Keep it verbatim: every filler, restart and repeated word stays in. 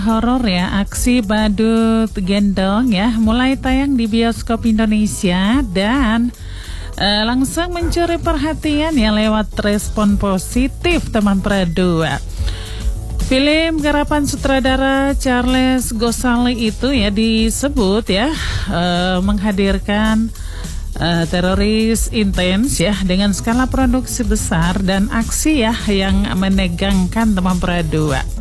Horor ya, aksi badut gendong ya, mulai tayang di bioskop Indonesia dan uh, langsung mencuri perhatian ya lewat respon positif teman Pradua. Film garapan sutradara Charles Ghosali itu ya disebut ya uh, menghadirkan uh, teroris intens ya dengan skala produksi besar dan aksi ya yang menegangkan teman Pradua.